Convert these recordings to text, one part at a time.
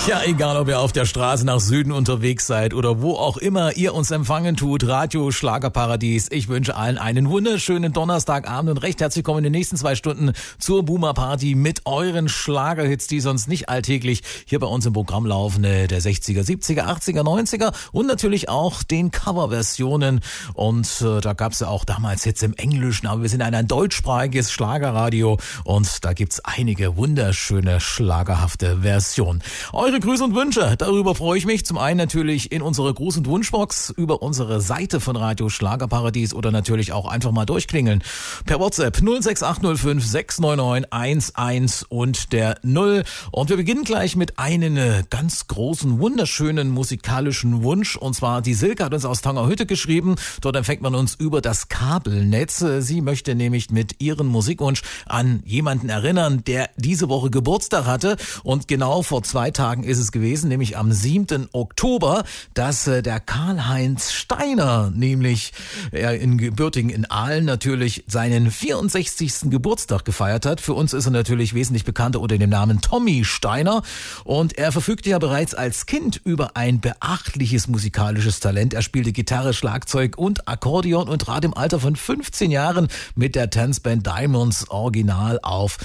Ja, egal ob ihr auf der Straße nach Süden unterwegs seid oder wo auch immer ihr uns empfangen tut, Radio Schlagerparadies. Ich wünsche allen einen wunderschönen Donnerstagabend und recht herzlich willkommen in den nächsten 2 Stunden zur Boomer Party mit euren Schlagerhits, die sonst nicht alltäglich hier bei uns im Programm laufen, der 60er, 70er, 80er, 90er und natürlich auch den Coverversionen. Und da gab es ja auch damals Hits im Englischen, aber wir sind ein deutschsprachiges Schlagerradio und da gibt's einige wunderschöne, schlagerhafte Versionen. Eure Grüße und Wünsche, darüber freue ich mich. Zum einen natürlich in unserer Gruß- und Wunschbox über unsere Seite von Radio Schlagerparadies oder natürlich auch einfach mal durchklingeln. Per WhatsApp 06805 699 11 und der 0. Und wir beginnen gleich mit einem ganz großen, wunderschönen musikalischen Wunsch. Und zwar die Silke hat uns aus Tangerhütte geschrieben. Dort empfängt man uns über das Kabelnetz. Sie möchte nämlich mit ihrem Musikwunsch an jemanden erinnern, der diese Woche Geburtstag hatte. Und genau vor 2 Tagen ist es gewesen, nämlich am 7. Oktober, dass der Karl-Heinz Steiner, nämlich in gebürtigen in Aalen natürlich seinen 64. Geburtstag gefeiert hat. Für uns ist er natürlich wesentlich bekannter unter dem Namen Tommy Steiner und er verfügte ja bereits als Kind über ein beachtliches musikalisches Talent. Er spielte Gitarre, Schlagzeug und Akkordeon und trat im Alter von 15 Jahren mit der Tanzband Diamonds Original auf.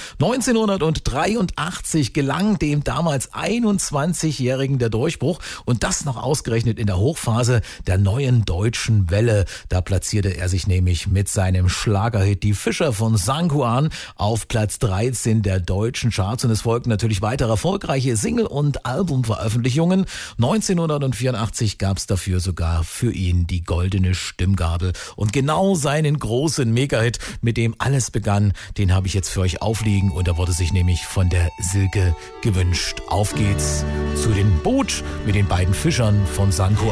1983 gelang dem damals 21-Jährigen der Durchbruch und das noch ausgerechnet in der Hochphase der neuen deutschen Welle. Da platzierte er sich nämlich mit seinem Schlagerhit Die Fischer von St. Juan auf Platz 13 der deutschen Charts und es folgten natürlich weitere erfolgreiche Single- und Albumveröffentlichungen. 1984 gab es dafür sogar für ihn die Goldene Stimmgabel und genau seinen großen Megahit, mit dem alles begann, den habe ich jetzt für euch aufliegen und da wurde sich nämlich von der Silke gewünscht. Auf geht's zu den Boot mit den beiden Fischern von St. Juan.